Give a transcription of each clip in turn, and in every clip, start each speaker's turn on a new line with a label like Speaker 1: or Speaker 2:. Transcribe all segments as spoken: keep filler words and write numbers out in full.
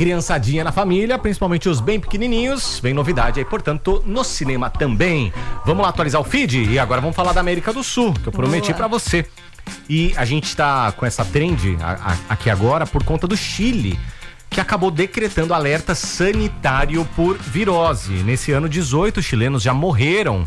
Speaker 1: criançadinha na família, principalmente os bem pequenininhos. Vem novidade aí, portanto, no cinema também. Vamos lá atualizar o feed e agora vamos falar da América do Sul, que eu prometi pra você. E a gente tá com essa trend a, a, aqui agora por conta do Chile, que acabou decretando alerta sanitário por virose. Nesse ano, dezoito chilenos já morreram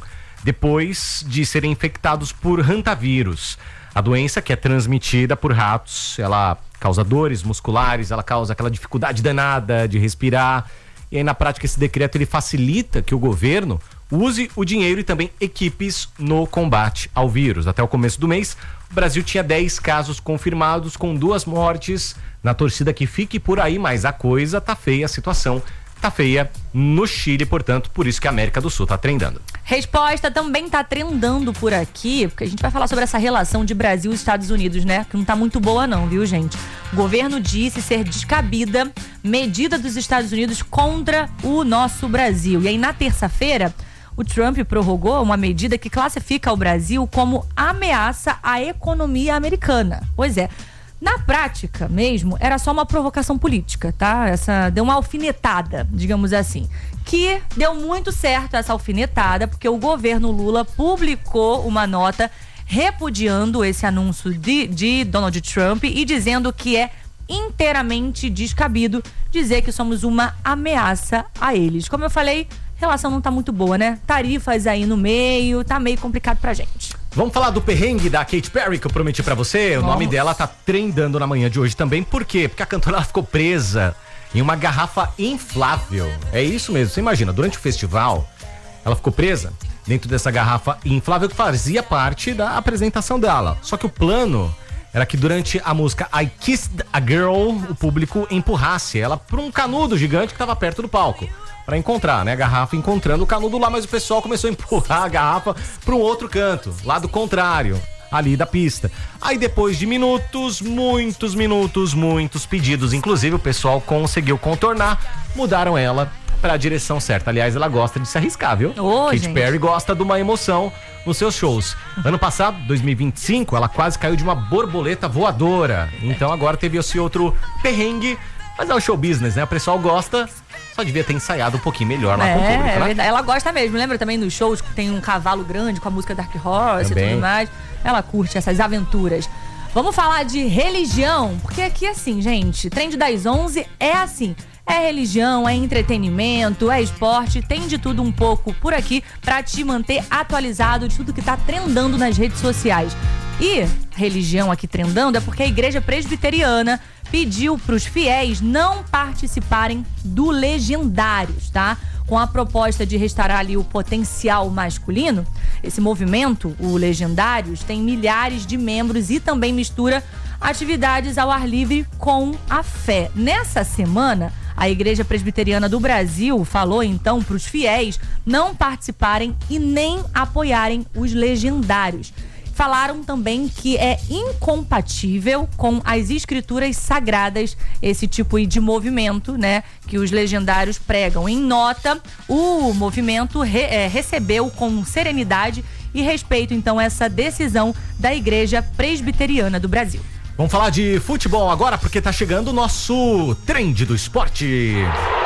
Speaker 1: depois de serem infectados por hantavírus. A doença, que é transmitida por ratos, ela causa dores musculares, ela causa aquela dificuldade danada de respirar. E aí, na prática, esse decreto ele facilita que o governo use o dinheiro e também equipes no combate ao vírus. Até o começo do mês, o Brasil tinha dez casos confirmados, com duas mortes. Na torcida que fique por aí, mas a coisa tá feia, a situação tá feia no Chile, portanto, por isso que a América do Sul tá trendando.
Speaker 2: Resposta também tá trendando por aqui, porque a gente vai falar sobre essa relação de Brasil e Estados Unidos, né? Que não tá muito boa não, viu, gente? O governo disse ser descabida medida dos Estados Unidos contra o nosso Brasil. E aí, na terça-feira, o Trump prorrogou uma medida que classifica o Brasil como ameaça à economia americana. Pois é. Na prática mesmo, era só uma provocação política, tá? Essa deu uma alfinetada, digamos assim. Que deu muito certo essa alfinetada, porque o governo Lula publicou uma nota repudiando esse anúncio de, de Donald Trump e dizendo que é inteiramente descabido dizer que somos uma ameaça a eles. Como eu falei, a relação não tá muito boa, né? Tarifas aí no meio, tá meio complicado pra gente.
Speaker 1: Vamos falar do perrengue da Katy Perry que eu prometi pra você? O
Speaker 2: Vamos.
Speaker 1: nome dela tá trendando na manhã de hoje também. Por quê? Porque a cantora ela ficou presa em uma garrafa inflável. É isso mesmo, você imagina, durante o festival, ela ficou presa dentro dessa garrafa inflável que fazia parte da apresentação dela. Só que o plano era que durante a música I Kissed a Girl, o público empurrasse ela pra um canudo gigante que tava perto do palco. Pra encontrar, né? A garrafa encontrando o canudo lá, mas o pessoal começou a empurrar a garrafa para um outro canto, lado contrário, ali da pista. Aí depois de minutos, muitos minutos, muitos pedidos, inclusive o pessoal conseguiu contornar, mudaram ela para a direção certa. Aliás, ela gosta de se arriscar, viu?
Speaker 2: Ô,
Speaker 1: Katy
Speaker 2: gente.
Speaker 1: Perry gosta de uma emoção nos seus shows. Ano passado, dois mil e vinte e cinco, ela quase caiu de uma borboleta voadora. Então agora teve esse outro perrengue. Mas é o show business, né? O pessoal gosta, só devia ter ensaiado um pouquinho melhor lá
Speaker 2: é,
Speaker 1: com o público,
Speaker 2: é
Speaker 1: né?
Speaker 2: verdade. Ela gosta mesmo. Lembra também nos shows que tem um cavalo grande com a música Dark Horse
Speaker 1: Também.
Speaker 2: e tudo mais? Ela curte essas aventuras. Vamos falar de religião, porque aqui assim, gente, Trend das onze é assim. É religião, é entretenimento, é esporte, tem de tudo um pouco por aqui pra te manter atualizado de tudo que tá trendando nas redes sociais. E religião aqui trendando é porque a Igreja Presbiteriana pediu pros fiéis não participarem do Legendários, tá? Com a proposta de restaurar ali o potencial masculino, esse movimento, o Legendários, tem milhares de membros e também mistura atividades ao ar livre com a fé. Nessa semana, a Igreja Presbiteriana do Brasil falou então para os fiéis não participarem e nem apoiarem os Legendários. Falaram também que é incompatível com as escrituras sagradas esse tipo de movimento, né, que os Legendários pregam. Em nota, o movimento re, é, recebeu com serenidade e respeito então essa decisão da Igreja Presbiteriana do Brasil.
Speaker 1: Vamos falar de futebol agora, porque tá chegando o nosso trend do esporte.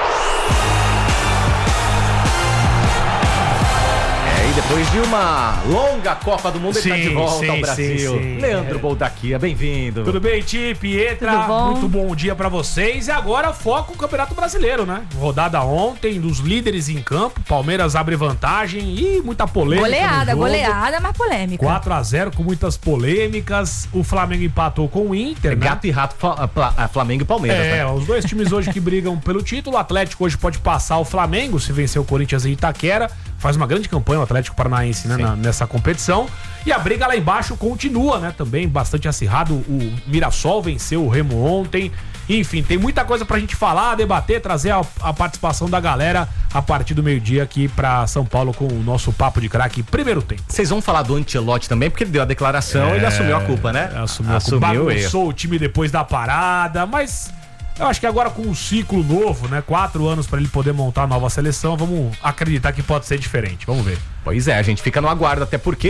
Speaker 1: É, e depois de uma longa Copa do Mundo,
Speaker 3: Sim,
Speaker 1: ele tá de volta
Speaker 3: sim,
Speaker 1: ao Brasil.
Speaker 3: sim, sim.
Speaker 1: Leandro
Speaker 3: É.
Speaker 1: Boldaquia, bem-vindo.
Speaker 3: Tudo bem, Ti, Pietra?
Speaker 2: Tudo bom?
Speaker 3: Muito bom dia pra vocês. E agora foco no Campeonato Brasileiro, né? Rodada ontem, dos líderes em campo. Palmeiras abre vantagem e muita polêmica.
Speaker 2: Goleada,
Speaker 3: no jogo.
Speaker 2: goleada, mas polêmica.
Speaker 3: quatro a zero com muitas polêmicas. O Flamengo empatou com o Inter,
Speaker 1: É
Speaker 3: né?
Speaker 1: gato e rato, Fla- Fla- Flamengo e Palmeiras,
Speaker 3: É,
Speaker 1: né?
Speaker 3: os dois times hoje que brigam pelo título. O Atlético hoje pode passar o Flamengo se vencer o Corinthians em Itaquera. Faz uma grande campanha o Atlético Paranaense, né, na- nessa competição. E a briga lá embaixo continua, né? Também bastante acirrado. O Mirassol venceu o Remo ontem. Enfim, tem muita coisa pra gente falar, debater, trazer a, a participação da galera a partir do meio-dia aqui pra São Paulo com o nosso Papo de Craque primeiro tempo.
Speaker 1: Vocês vão falar do Ancelotti também, porque ele deu a declaração e ele assumiu a culpa, né?
Speaker 3: Assumiu, a culpa.
Speaker 1: o erro.
Speaker 3: Bagunçou o time depois da parada, mas eu acho que agora com um ciclo novo, né? Quatro anos pra ele poder montar a nova seleção, vamos acreditar que pode ser diferente. Vamos ver.
Speaker 1: Pois é, a gente fica no aguardo, até porque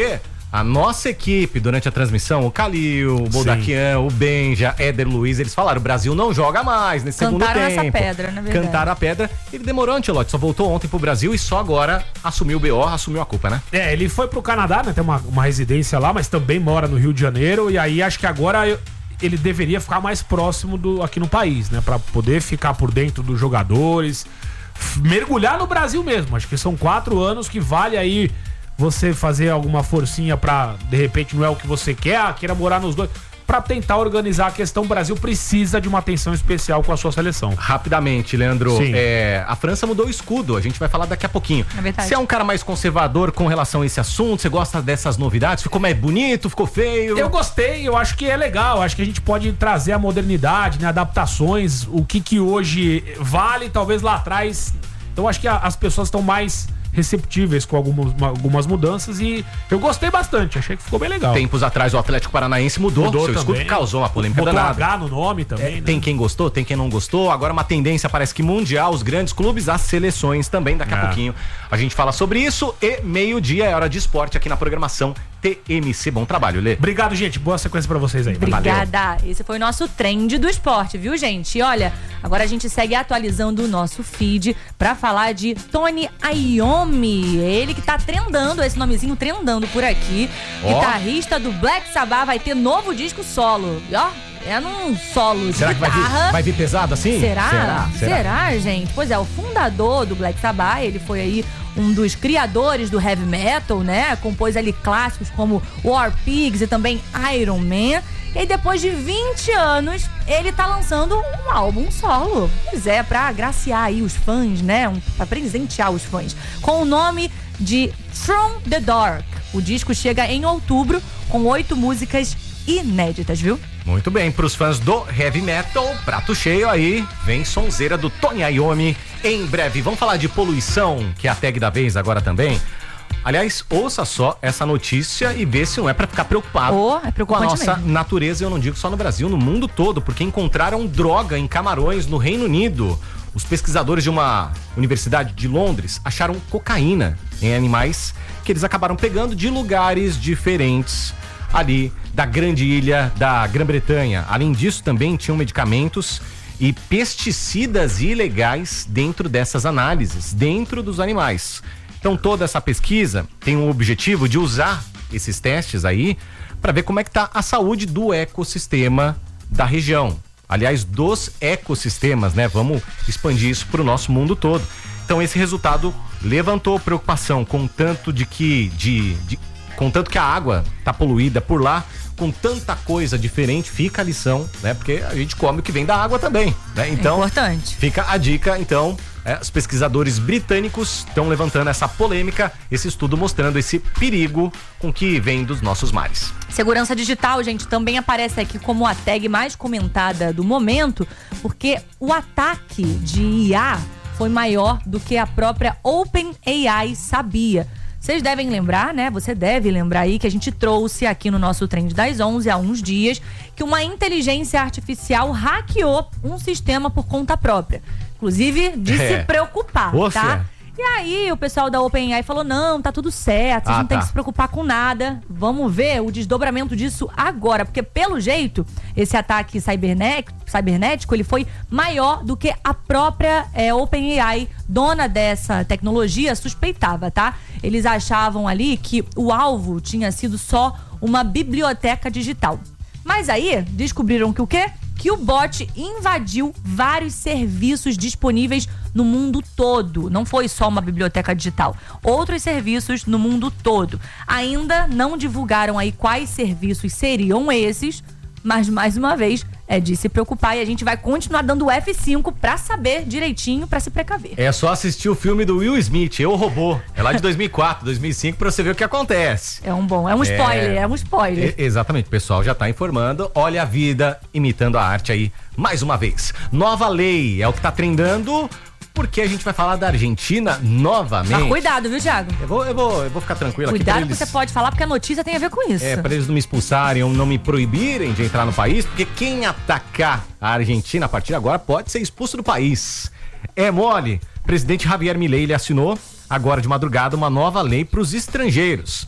Speaker 1: a nossa equipe, durante a transmissão, o Calil, o Boldaquian, o Benja, Éder Luiz, eles falaram, o Brasil não joga mais nesse segundo tempo.
Speaker 2: Cantaram essa pedra, na verdade.
Speaker 1: Cantaram a pedra. Ele demorou, Ancelotti, só voltou ontem pro Brasil e só agora assumiu o B O, assumiu a culpa, né?
Speaker 3: É, ele foi pro Canadá, né? Tem uma, uma residência lá, mas também mora no Rio de Janeiro. E aí acho que agora eu, ele deveria ficar mais próximo do aqui no país, né? Pra poder ficar por dentro dos jogadores, mergulhar no Brasil mesmo. Acho que são quatro anos que vale aí você fazer alguma forcinha pra, de repente, não é o que você quer, ah, queira morar nos dois, pra tentar organizar a questão. O Brasil precisa de uma atenção especial com a sua seleção.
Speaker 1: Rapidamente, Leandro, é, a França mudou o escudo, a gente vai falar daqui a pouquinho.
Speaker 2: É verdade.
Speaker 1: Você é um cara mais conservador com relação a esse assunto? Você gosta dessas novidades? Ficou mais bonito? Ficou feio?
Speaker 3: Eu gostei, eu acho que é legal, acho que a gente pode trazer a modernidade, né, adaptações, o que que hoje vale, talvez lá atrás. Então acho que a, as pessoas estão mais receptíveis com algumas, algumas mudanças e eu gostei bastante, achei que ficou bem legal.
Speaker 1: Tempos atrás o Atlético Paranaense mudou,
Speaker 3: Mudou
Speaker 1: seu
Speaker 3: também.
Speaker 1: escudo causou uma polêmica
Speaker 3: Botou
Speaker 1: danada.
Speaker 3: H no nome também,
Speaker 1: É,
Speaker 3: né?
Speaker 1: tem quem gostou, tem quem não gostou. Agora uma tendência parece que mundial, os grandes clubes, as seleções também. Daqui a
Speaker 3: É.
Speaker 1: pouquinho a gente fala sobre isso. E meio-dia é hora de esporte aqui na programação T M C. Bom trabalho, Lê.
Speaker 3: Obrigado, gente. Boa sequência pra vocês aí.
Speaker 2: Obrigada. Esse foi o nosso trend do esporte, viu, gente? E olha, agora a gente segue atualizando o nosso feed pra falar de Tony Iommi. Ele que tá trendando, esse nomezinho trendando por aqui.
Speaker 1: Ó.
Speaker 2: Guitarrista do Black Sabbath, vai ter novo disco solo. E ó, é num solo de
Speaker 1: Será que vai
Speaker 2: guitarra.
Speaker 1: vir, vai vir pesado assim?
Speaker 2: Será?
Speaker 1: Será?
Speaker 2: Será?
Speaker 1: Será?
Speaker 2: gente? Pois é, o fundador do Black Sabbath, ele foi aí um dos criadores do heavy metal, né? Compôs ali clássicos como War Pigs e também Iron Man. E aí, depois de vinte anos, ele tá lançando um álbum solo. Pois é, pra agraciar aí os fãs, né? Um, pra presentear os fãs. Com o nome de From the Dark. O disco chega em outubro com oito músicas inéditas, viu?
Speaker 1: Muito bem, pros fãs do heavy metal, prato cheio aí, vem sonzeira do Tony Iommi em breve. Vamos falar de poluição, que é a tag da vez agora também. Aliás, ouça só essa notícia e vê se não é pra ficar preocupado
Speaker 2: Oh, é
Speaker 1: com a
Speaker 2: preocupante
Speaker 1: nossa
Speaker 2: mesmo.
Speaker 1: natureza. Eu não digo só no Brasil, no mundo todo, porque encontraram droga em camarões no Reino Unido. Os pesquisadores de uma universidade de Londres acharam cocaína em animais que eles acabaram pegando de lugares diferentes ali da grande ilha da Grã-Bretanha. Além disso, também tinham medicamentos e pesticidas ilegais dentro dessas análises, dentro dos animais. Então toda essa pesquisa tem o objetivo de usar esses testes aí para ver como é que tá a saúde do ecossistema da região. Aliás, dos ecossistemas, né? Vamos expandir isso para o nosso mundo todo. Então esse resultado levantou preocupação com tanto de que de, de com tanto que a água tá poluída por lá, com tanta coisa diferente, fica a lição, né? Porque a gente come o que vem da água também, né? Então,
Speaker 2: é importante.
Speaker 1: Fica a dica, então, é, os pesquisadores britânicos estão levantando essa polêmica, esse estudo mostrando esse perigo com que vem dos nossos mares.
Speaker 2: Segurança digital, gente, também aparece aqui como a tag mais comentada do momento, porque o ataque de I A foi maior do que a própria OpenAI sabia. Vocês devem lembrar, né? Você deve lembrar aí que a gente trouxe aqui no nosso Trend das onze há uns dias que uma inteligência artificial hackeou um sistema por conta própria. Inclusive, de
Speaker 1: É.
Speaker 2: se preocupar,
Speaker 1: Ô,
Speaker 2: tá?
Speaker 1: fia.
Speaker 2: E aí o pessoal da OpenAI falou, não, tá tudo certo, vocês
Speaker 1: Ah,
Speaker 2: não tem
Speaker 1: tá.
Speaker 2: que se preocupar com nada. Vamos ver o desdobramento disso agora, porque pelo jeito, esse ataque cibernético, cibernético ele foi maior do que a própria é, OpenAI, dona dessa tecnologia, suspeitava, tá? Eles achavam ali que o alvo tinha sido só uma biblioteca digital. Mas aí, descobriram que o quê? Que o bot invadiu vários serviços disponíveis no mundo todo. Não foi só uma biblioteca digital. Outros serviços no mundo todo. Ainda não divulgaram aí quais serviços seriam esses, mas mais uma vez é de se preocupar e a gente vai continuar dando F cinco pra saber direitinho, pra se precaver.
Speaker 1: É só assistir o filme do Will Smith, Eu, Robô. É lá de dois mil e quatro, dois mil e cinco, pra você ver o que acontece.
Speaker 2: É um bom, é um spoiler, é, é um spoiler.
Speaker 1: E- exatamente, o pessoal já tá informando. Olha a vida imitando a arte aí, mais uma vez. Nova lei é o que tá trendando, porque a gente vai falar da Argentina novamente.
Speaker 2: Mas cuidado, viu, Thiago?
Speaker 1: Eu vou, eu vou, eu vou ficar tranquilo aqui.
Speaker 2: Cuidado
Speaker 1: pra
Speaker 2: que
Speaker 1: eles-
Speaker 2: você pode falar, porque a notícia tem a ver com isso.
Speaker 1: É, pra eles não me expulsarem ou não me proibirem de entrar no país, porque quem atacar a Argentina a partir de agora pode ser expulso do país. É mole. Presidente Javier Milei, ele assinou agora de madrugada uma nova lei para os estrangeiros.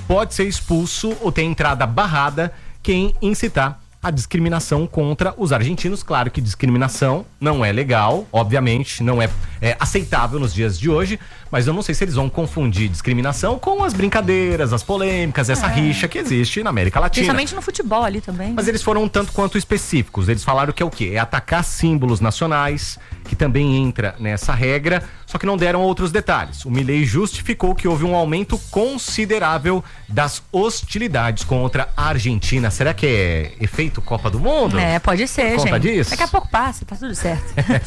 Speaker 1: pode ser expulso ou ter entrada barrada quem incitar a discriminação contra os argentinos. Claro que discriminação não é legal, obviamente, não é, é aceitável nos dias de hoje, mas eu não sei se eles vão confundir discriminação com as brincadeiras, as polêmicas, essa é. rixa que existe na América Latina.
Speaker 2: Principalmente no futebol ali também.
Speaker 1: Mas eles foram um tanto quanto específicos. Eles falaram que é o quê? É atacar símbolos nacionais, que também entra nessa regra, só que não deram outros detalhes. O Milei justificou que houve um aumento considerável das hostilidades contra a Argentina. Será que é efeito Copa do Mundo?
Speaker 2: É, pode ser,
Speaker 1: Por conta
Speaker 2: gente.
Speaker 1: disso?
Speaker 2: Daqui a pouco passa, tá tudo certo.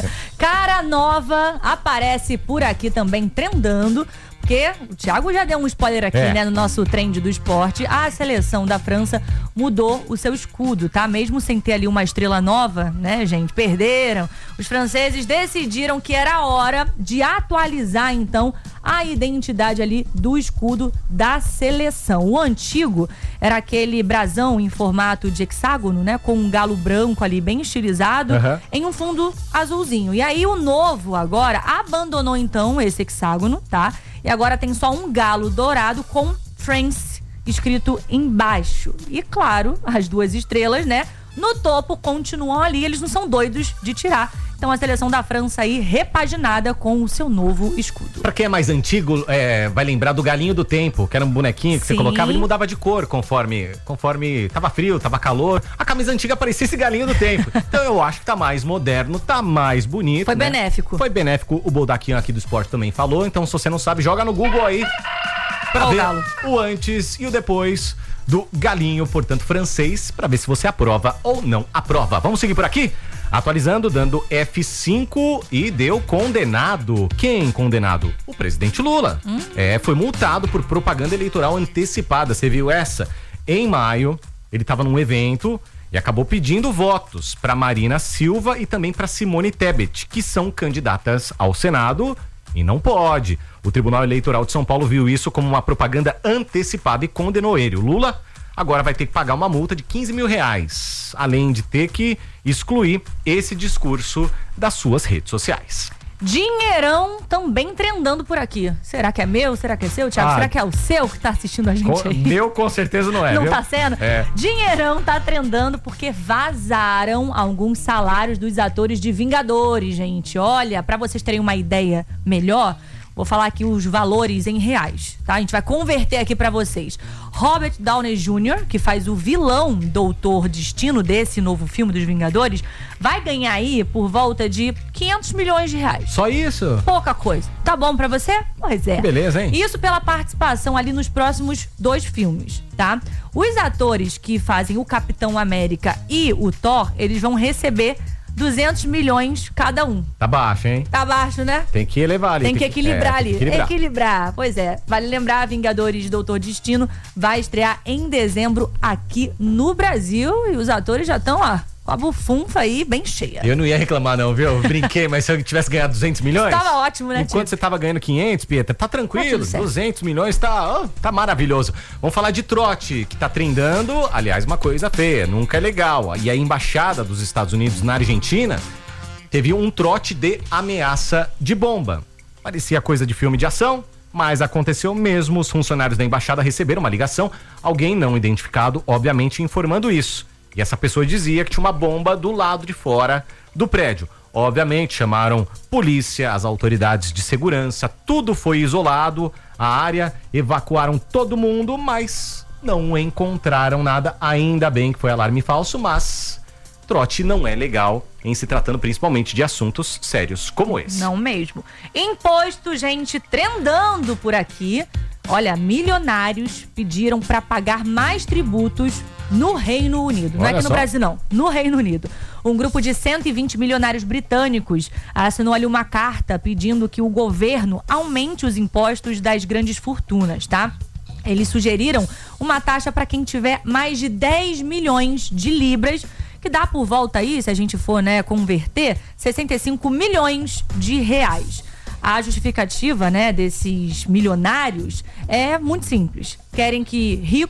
Speaker 2: Cara nova aparece por aqui também, trendando. Porque o Thiago já deu um spoiler aqui, é. né, no nosso trend do esporte. A seleção da França mudou o seu escudo, tá? Mesmo sem ter ali uma estrela nova, né, gente? Perderam. Os franceses decidiram que era hora de atualizar, então, a identidade ali do escudo da seleção. O antigo era aquele brasão em formato de hexágono, né? Com um galo branco ali bem estilizado, uhum. em um fundo azulzinho. E aí o novo agora abandonou, então, esse hexágono, tá? E agora tem só um galo dourado com France escrito embaixo. E claro, as duas estrelas, né, no topo continuam ali, eles não são doidos de tirar. Então a seleção da França aí repaginada com o seu novo escudo.
Speaker 1: Pra quem é mais antigo, é, vai lembrar do Galinho do Tempo, que era um bonequinho que Sim. você colocava e ele mudava de cor conforme, conforme tava frio, tava calor. A camisa antiga parecia esse Galinho do Tempo. Então eu acho que tá mais moderno, tá mais bonito.
Speaker 2: Foi
Speaker 1: né?
Speaker 2: benéfico.
Speaker 1: Foi benéfico, o Boldaquinho aqui do esporte também falou. Então se você não sabe, joga no Google aí pra ver o antes e o depois do galinho, portanto, francês, pra ver se você aprova ou não aprova. Vamos seguir por aqui? Atualizando, dando F cinco e deu condenado. Quem condenado? O presidente Lula. Hum? É, foi multado por propaganda eleitoral antecipada. Você viu essa? Em maio, ele estava num evento e acabou pedindo votos para Marina Silva e também para Simone Tebet, que são candidatas ao Senado e não pode. O Tribunal Eleitoral de São Paulo viu isso como uma propaganda antecipada e condenou ele. O Lula agora vai ter que pagar uma multa de quinze mil reais, além de ter que excluir esse discurso das suas redes sociais.
Speaker 2: Dinheirão também trendando por aqui. Será que é meu? Será que é seu, Thiago? Ah, Será que é o seu que tá assistindo a gente aí?
Speaker 1: Meu com certeza não é,
Speaker 2: Não
Speaker 1: viu?
Speaker 2: tá sendo?
Speaker 1: É.
Speaker 2: Dinheirão tá trendando porque vazaram alguns salários dos atores de Vingadores, gente. Olha, pra vocês terem uma ideia melhor, vou falar aqui os valores em reais, tá? A gente vai converter aqui pra vocês. Robert Downey Júnior, que faz o vilão Doutor Destino desse novo filme dos Vingadores, vai ganhar aí por volta de quinhentos milhões de reais.
Speaker 1: Só isso?
Speaker 2: Pouca coisa. Tá bom pra você? Pois é.
Speaker 1: Beleza, hein?
Speaker 2: Isso pela participação ali nos próximos dois filmes, tá? Os atores que fazem o Capitão América e o Thor, eles vão receber duzentos milhões cada um.
Speaker 1: Tá baixo, hein?
Speaker 2: Tá baixo, né?
Speaker 1: Tem que elevar ali.
Speaker 2: Tem que equilibrar
Speaker 1: é,
Speaker 2: ali.
Speaker 1: Equilibrar.
Speaker 2: equilibrar. Pois é. Vale lembrar, Vingadores Doutor Destino vai estrear em dezembro aqui no Brasil e os atores já estão, ó, com a bufunfa aí bem cheia.
Speaker 1: Eu não ia reclamar não, viu? Eu brinquei, mas se eu tivesse ganhado duzentos milhões...
Speaker 2: Tava ótimo, né,
Speaker 1: Enquanto
Speaker 2: tipo?
Speaker 1: você tava ganhando quinhentos, Pietra, tá tranquilo. Tá duzentos milhões tá, oh, tá maravilhoso. Vamos falar de trote, que tá trendando. Aliás, uma coisa feia, nunca é legal. E a embaixada dos Estados Unidos na Argentina teve um trote de ameaça de bomba. Parecia coisa de filme de ação, mas aconteceu mesmo. Os funcionários da embaixada receberam uma ligação, alguém não identificado, obviamente, informando isso. E essa pessoa dizia que tinha uma bomba do lado de fora do prédio. Obviamente, chamaram polícia, as autoridades de segurança, tudo foi isolado, a área, evacuaram todo mundo, mas não encontraram nada. Ainda bem que foi alarme falso, mas trote não é legal em se tratando principalmente de assuntos sérios como esse.
Speaker 2: Não mesmo. Imposto, gente, trendando por aqui. Olha, milionários pediram para pagar mais tributos no Reino Unido. Não Olha é aqui no só. Brasil, não. No Reino Unido. Um grupo de cento e vinte milionários britânicos assinou ali uma carta pedindo que o governo aumente os impostos das grandes fortunas, tá? Eles sugeriram uma taxa para quem tiver mais de dez milhões de libras, que dá por volta aí, se a gente for, né, converter, sessenta e cinco milhões de reais. A justificativa, né, desses milionários é muito simples. Querem que ricos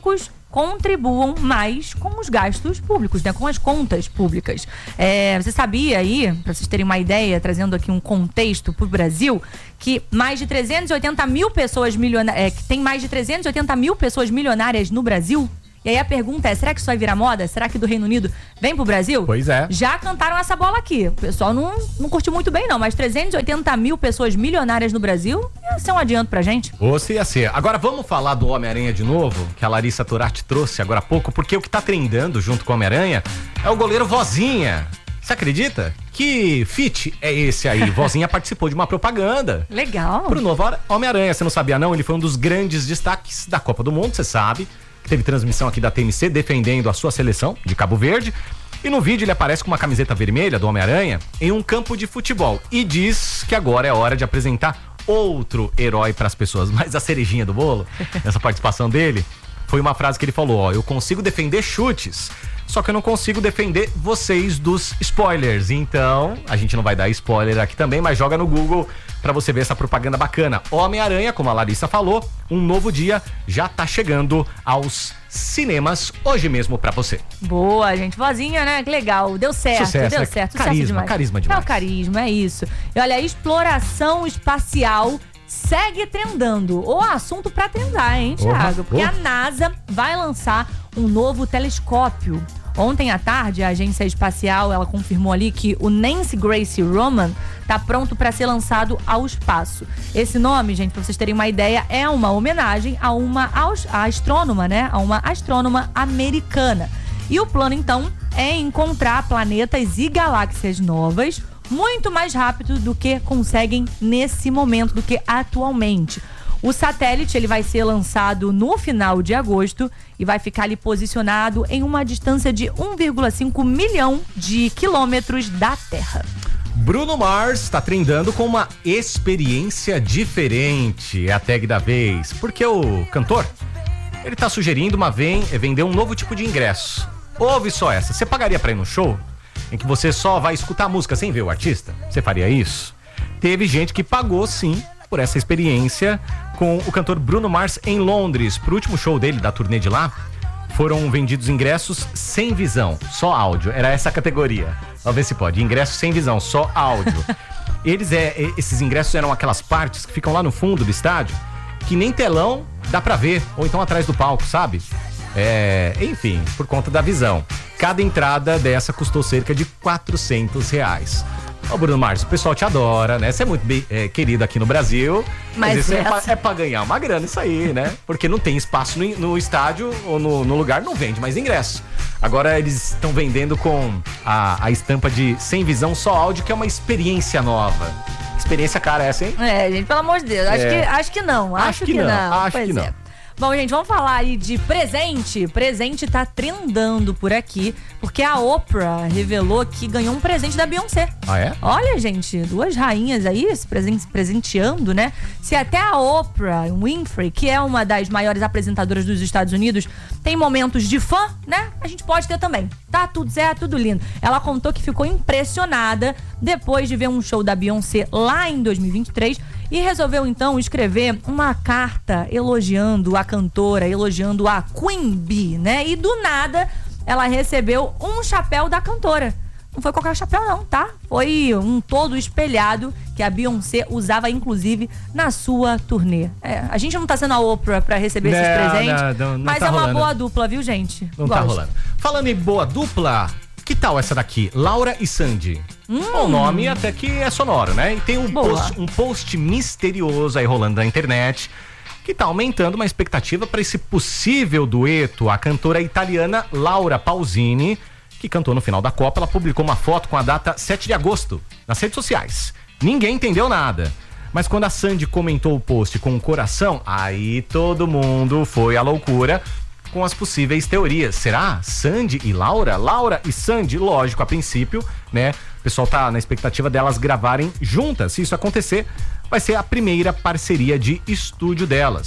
Speaker 2: contribuam mais com os gastos públicos, né? Com as contas públicas. É, você sabia aí, para vocês terem uma ideia, trazendo aqui um contexto para o Brasil, que mais de trezentos e oitenta mil pessoas milionárias, é, que tem mais de trezentos e oitenta mil pessoas milionárias no Brasil? E aí a pergunta é, será que isso vai virar moda? Será que do Reino Unido vem pro Brasil?
Speaker 1: Pois é.
Speaker 2: Já cantaram essa bola aqui. O pessoal não, não curtiu muito bem, não. Mas trezentos e oitenta mil pessoas milionárias no Brasil, ia ser um adianto pra gente.
Speaker 1: Ou se ia ser. Agora vamos falar do Homem-Aranha de novo, que a Larissa Torati trouxe agora há pouco, porque o que tá trendando junto com o Homem-Aranha é o goleiro Vozinha. Você acredita? Que feat é esse aí? Vozinha participou de uma propaganda.
Speaker 2: Legal.
Speaker 1: Pro novo Homem-Aranha. Você não sabia, não? Ele foi um dos grandes destaques da Copa do Mundo, você sabe. Teve transmissão aqui da T M C defendendo a sua seleção de Cabo Verde. E no vídeo ele aparece com uma camiseta vermelha do Homem-Aranha em um campo de futebol. E diz que agora é hora de apresentar outro herói para as pessoas. Mas a cerejinha do bolo, nessa participação dele, foi uma frase que ele falou: ó, eu consigo defender chutes, só que eu não consigo defender vocês dos spoilers. Então, a gente não vai dar spoiler aqui também, mas joga no Google pra você ver essa propaganda bacana. Homem-Aranha, como a Larissa falou, um novo dia já tá chegando aos cinemas hoje mesmo pra você.
Speaker 2: Boa, gente. Vozinha, né? Que legal. Deu certo,
Speaker 1: Sucesso,
Speaker 2: deu
Speaker 1: né?
Speaker 2: certo.
Speaker 1: Carisma,
Speaker 2: Sucesso demais.
Speaker 1: carisma demais.
Speaker 2: É o carisma, é isso. E olha, a exploração espacial segue trendando. O assunto pra trendar, hein, Thiago?
Speaker 1: Oh,
Speaker 2: Porque
Speaker 1: oh.
Speaker 2: a NASA vai lançar um novo telescópio. Ontem à tarde, a agência espacial, ela confirmou ali que o Nancy Grace Roman tá pronto para ser lançado ao espaço. Esse nome, gente, para vocês terem uma ideia, é uma homenagem a uma a astrônoma, né? A uma astrônoma americana. E o plano, então, é encontrar planetas e galáxias novas muito mais rápido do que conseguem nesse momento, do que atualmente. O satélite ele vai ser lançado no final de agosto e vai ficar ali posicionado em uma distância de um vírgula cinco milhão de quilômetros da Terra.
Speaker 1: Bruno Mars está trendando com uma experiência diferente, é a tag da vez, porque o cantor, ele tá sugerindo uma vem, vender um novo tipo de ingresso. Ouve só essa, você pagaria pra ir no show em que você só vai escutar a música sem ver o artista? Você faria isso? Teve gente que pagou sim por essa experiência com o cantor Bruno Mars em Londres. Pro último show dele, da turnê de lá, foram vendidos ingressos sem visão, só áudio. Era essa a categoria. Vamos ver se pode. Ingresso sem visão, só áudio. Eles é, esses ingressos eram aquelas partes que ficam lá no fundo do estádio, que nem telão dá pra ver, ou então atrás do palco, sabe? É, enfim, por conta da visão. Cada entrada dessa custou cerca de quatrocentos reais. Ô Bruno Mars, o pessoal te adora, né? Você é muito bem, é, querido aqui no Brasil. Mas, mas isso essa... é, pra, é pra ganhar uma grana, isso aí, né? Porque não tem espaço no, no estádio ou no, no lugar, não vende mais ingresso. Agora eles estão vendendo com a, a estampa de sem visão, só áudio, que é uma experiência nova. Experiência cara essa, hein?
Speaker 2: É, gente, pelo amor de Deus. Acho, é. que, acho que não, acho, acho que, que não. não.
Speaker 1: Acho
Speaker 2: pois
Speaker 1: que
Speaker 2: é.
Speaker 1: não.
Speaker 2: Bom, gente, vamos falar aí de presente. Presente tá trendando por aqui, porque a Oprah revelou que ganhou um presente da Beyoncé.
Speaker 1: Ah, é?
Speaker 2: Olha, gente, duas rainhas aí se presenteando, né? Se até a Oprah Winfrey, que é uma das maiores apresentadoras dos Estados Unidos, tem momentos de fã, né? A gente pode ter também. Tá tudo certo, tudo lindo. Ela contou que ficou impressionada depois de ver um show da Beyoncé lá em dois mil e vinte e três e resolveu então escrever uma carta elogiando a cantora, elogiando a Queen Bee, né? E do nada ela recebeu um chapéu da cantora. Não foi qualquer chapéu não, tá? Foi um todo espelhado que a Beyoncé usava inclusive na sua turnê. É, a gente não tá sendo a Oprah pra receber não, esses presentes, não, não, não mas tá é uma rolando. Boa dupla, viu, gente?
Speaker 1: Não
Speaker 2: Gosto.
Speaker 1: Tá rolando. Falando em boa dupla, que tal essa daqui? Laura e Sandy. Hum. O nome até que é sonoro, né? E tem um post, um post misterioso aí rolando na internet que tá aumentando uma expectativa para esse possível dueto. A cantora italiana Laura Pausini, que cantou no final da Copa, ela publicou uma foto com a data sete de agosto nas redes sociais. Ninguém entendeu nada. Mas quando a Sandy comentou o post com o coração, aí todo mundo foi à loucura com as possíveis teorias. Será? Sandy e Laura? Laura e Sandy, lógico, a princípio, né? O pessoal tá na expectativa delas gravarem juntas. Se isso acontecer, vai ser a primeira parceria de estúdio delas.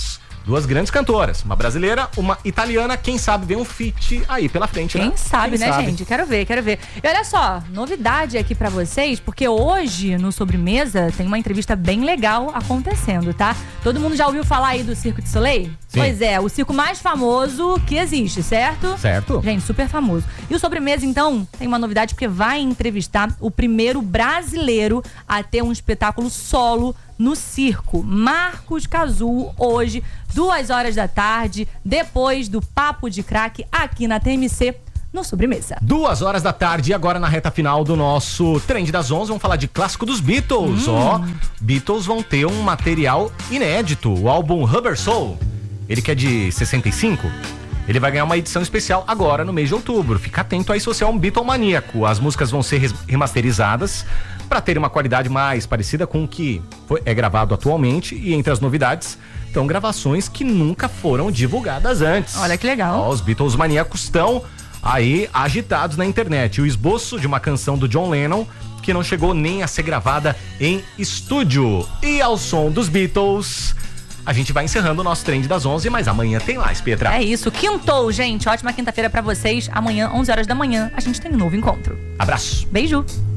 Speaker 1: Duas grandes cantoras, uma brasileira, uma italiana, quem sabe vem um feat aí pela frente,
Speaker 2: Quem
Speaker 1: né?
Speaker 2: sabe,
Speaker 1: Quem
Speaker 2: né,
Speaker 1: sabe?
Speaker 2: gente? Quero ver, quero ver. E olha só, novidade aqui pra vocês, porque hoje no Sobremesa tem uma entrevista bem legal acontecendo, tá? Todo mundo já ouviu falar aí do Cirque du Soleil?
Speaker 1: Sim.
Speaker 2: Pois é, o circo mais famoso que existe, certo?
Speaker 1: Certo.
Speaker 2: Gente, super famoso. E o Sobremesa, então, tem uma novidade, porque vai entrevistar o primeiro brasileiro a ter um espetáculo solo no circo, Marcos Cazu, hoje, duas horas da tarde, depois do Papo de Crack, aqui na T M C, no Sobremesa.
Speaker 1: Duas horas da tarde e agora na reta final do nosso Trend das onze, vamos falar de clássico dos Beatles. Ó,
Speaker 2: Hum.
Speaker 1: Beatles vão ter um material inédito, o álbum Rubber Soul, ele que é de sessenta e cinco. Ele vai ganhar uma edição especial agora no mês de outubro. Fica atento aí se você é um Beatle maníaco. As músicas vão ser remasterizadas para ter uma qualidade mais parecida com o que foi, é gravado atualmente. E entre as novidades estão gravações que nunca foram divulgadas antes.
Speaker 2: Olha que legal.
Speaker 1: Ó, os Beatles maníacos estão aí agitados na internet. O esboço de uma canção do John Lennon que não chegou nem a ser gravada em estúdio. E ao som dos Beatles, a gente vai encerrando o nosso Trend das onze, mas amanhã tem mais, Pietra.
Speaker 2: É isso, quintou, gente. Ótima quinta-feira pra vocês. Amanhã, onze horas da manhã, a gente tem um novo encontro.
Speaker 1: Abraço.
Speaker 2: Beijo.